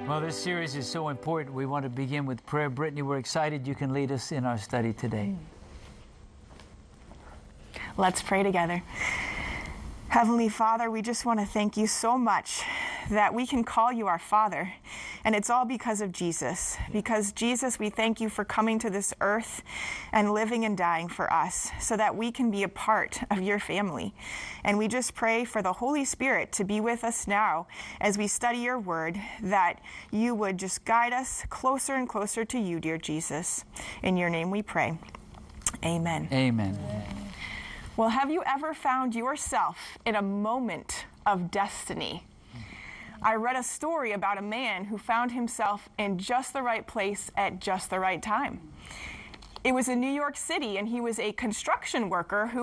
Well, this series is so important. We want to begin with prayer. Brittany, we're excited you can lead us in our study today. Let's pray together. Heavenly Father, we just want to thank you so much that we can call you our Father. And it's all because of Jesus. Because Jesus, we thank you for coming to this earth and living and dying for us so that we can be a part of your family. And we just pray for the Holy Spirit to be with us now as we study your word, that you would just guide us closer and closer to you, dear Jesus. In your name we pray. Amen. Amen. Well, have you ever found yourself in a moment of destiny? I read a story about a man who found himself in just the right place at just the right time. It was in New York City, and he was a construction worker who